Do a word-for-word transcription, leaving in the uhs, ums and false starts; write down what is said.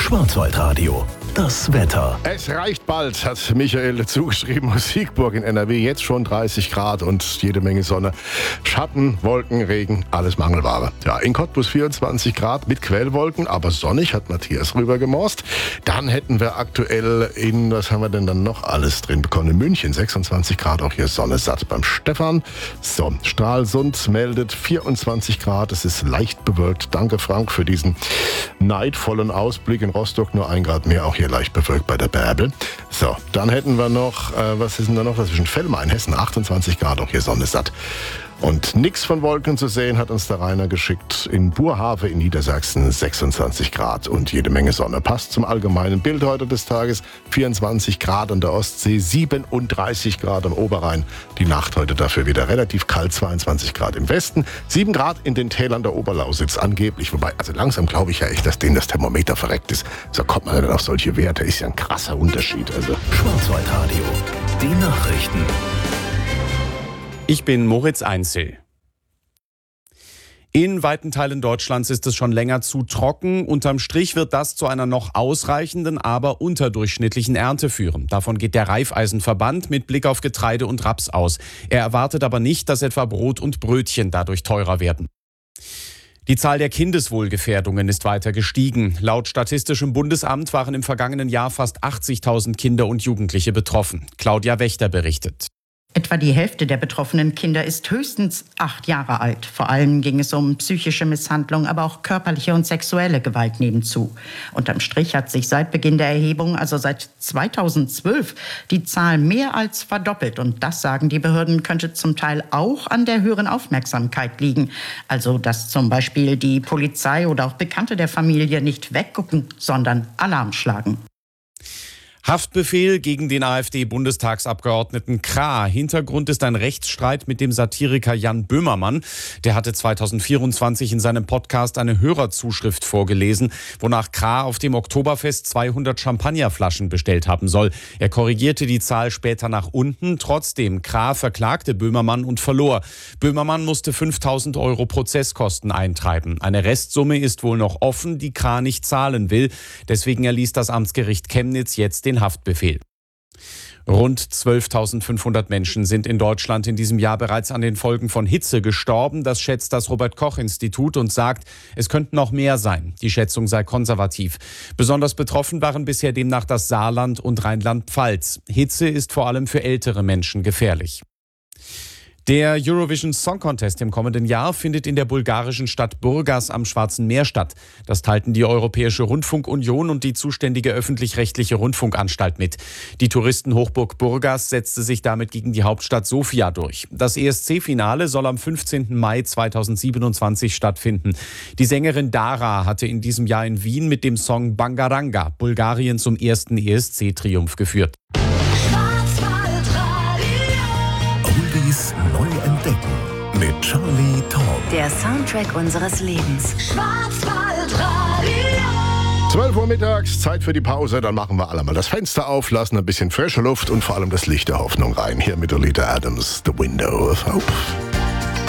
Schwarzwaldradio, das Wetter. Es reicht bald, hat Michael zugeschrieben aus Siegburg in N R W. Jetzt schon dreißig Grad und jede Menge Sonne. Schatten, Wolken, Regen, alles Mangelware. Ja, in Cottbus vierundzwanzig Grad mit Quellwolken, aber sonnig, hat Matthias rübergemorst. Dann hätten wir aktuell in, was haben wir denn dann noch alles drin bekommen? In München sechsundzwanzig Grad, auch hier Sonne satt beim Stefan. So, Stralsund meldet vierundzwanzig Grad, es ist leicht bewölkt. Danke Frank für diesen neidvollen Ausblick. In Rostock nur ein Grad mehr, auch hier leicht bewölkt bei der Bärbel. So, dann hätten wir noch, äh, was ist denn da noch dazwischen? Velma in Hessen, achtundzwanzig Grad, auch hier Sonne satt. Und nichts von Wolken zu sehen, hat uns der Rainer geschickt. In Burhave in Niedersachsen sechsundzwanzig Grad und jede Menge Sonne. Passt zum allgemeinen Bild heute des Tages. vierundzwanzig Grad an der Ostsee, siebenunddreißig Grad am Oberrhein. Die Nacht heute dafür wieder relativ kalt, zweiundzwanzig Grad im Westen. sieben Grad in den Tälern der Oberlausitz angeblich. Wobei, also langsam glaube ich ja echt, dass denen das Thermometer verreckt ist. So kommt man dann auf solche Werte. Ist ja ein krasser Unterschied. Also. Schwarzwaldradio, die Nachrichten. Ich bin Moritz Einzel. In weiten Teilen Deutschlands ist es schon länger zu trocken. Unterm Strich wird das zu einer noch ausreichenden, aber unterdurchschnittlichen Ernte führen. Davon geht der Raiffeisenverband mit Blick auf Getreide und Raps aus. Er erwartet aber nicht, dass etwa Brot und Brötchen dadurch teurer werden. Die Zahl der Kindeswohlgefährdungen ist weiter gestiegen. Laut Statistischem Bundesamt waren im vergangenen Jahr fast achtzigtausend Kinder und Jugendliche betroffen. Claudia Wächter berichtet. Etwa die Hälfte der betroffenen Kinder ist höchstens acht Jahre alt. Vor allem ging es um psychische Misshandlung, aber auch körperliche und sexuelle Gewalt nehmen zu. Unterm Strich hat sich seit Beginn der Erhebung, also seit zweitausendzwölf, die Zahl mehr als verdoppelt. Und das, sagen die Behörden, könnte zum Teil auch an der höheren Aufmerksamkeit liegen. Also, dass zum Beispiel die Polizei oder auch Bekannte der Familie nicht weggucken, sondern Alarm schlagen. Haftbefehl gegen den AfD-Bundestagsabgeordneten Krah. Hintergrund ist ein Rechtsstreit mit dem Satiriker Jan Böhmermann. Der hatte zweitausendvierundzwanzig in seinem Podcast eine Hörerzuschrift vorgelesen, wonach Krah auf dem Oktoberfest zweihundert Champagnerflaschen bestellt haben soll. Er korrigierte die Zahl später nach unten. Trotzdem, Krah verklagte Böhmermann und verlor. Böhmermann musste fünftausend Euro Prozesskosten eintreiben. Eine Restsumme ist wohl noch offen, die Krah nicht zahlen will. Deswegen erließ das Amtsgericht Chemnitz jetzt den Haftbefehl. Rund zwölftausendfünfhundert Menschen sind in Deutschland in diesem Jahr bereits an den Folgen von Hitze gestorben. Das schätzt das Robert-Koch-Institut und sagt, es könnten noch mehr sein. Die Schätzung sei konservativ. Besonders betroffen waren bisher demnach das Saarland und Rheinland-Pfalz. Hitze ist vor allem für ältere Menschen gefährlich. Der Eurovision Song Contest im kommenden Jahr findet in der bulgarischen Stadt Burgas am Schwarzen Meer statt. Das teilten die Europäische Rundfunkunion und die zuständige öffentlich-rechtliche Rundfunkanstalt mit. Die Touristenhochburg Burgas setzte sich damit gegen die Hauptstadt Sofia durch. Das E S C-Finale soll am fünfzehnten Mai zweitausendsiebenundzwanzig stattfinden. Die Sängerin Dara hatte in diesem Jahr in Wien mit dem Song Bangaranga Bulgarien zum ersten E S C-Triumph geführt. Oldies neu entdecken mit Charlie Tom. Der Soundtrack unseres Lebens. Schwarzwaldradio. zwölf Uhr mittags, Zeit für die Pause. Dann machen wir alle mal das Fenster auf, lassen ein bisschen frische Luft und vor allem das Licht der Hoffnung rein. Hier mit Olita Adams, The Window of Hope.